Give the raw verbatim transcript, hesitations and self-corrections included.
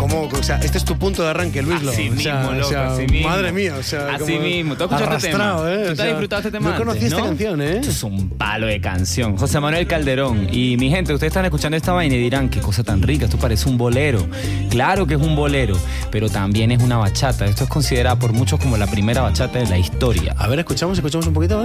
¿cómo? O sea, este es tu punto de arranque, Luis. Así o sea, mismo, loco, o sea, así mismo. Madre mía, o sea, así como mismo. ¿Tú has escuchado este tema? arrastrado, ¿eh? ¿Tú O te has sea, disfrutado este tema no conocí antes, esta ¿no? canción, ¿eh? Esto es un palo de canción. José Manuel Calderón. Y mi gente, ustedes están escuchando esta vaina y dirán, qué cosa tan rica, esto parece un bolero. Claro que es un bolero, pero también es una bachata. Esto es considerado por muchos como la primera bachata de la historia. A ver, escuchamos, escuchamos un poquito.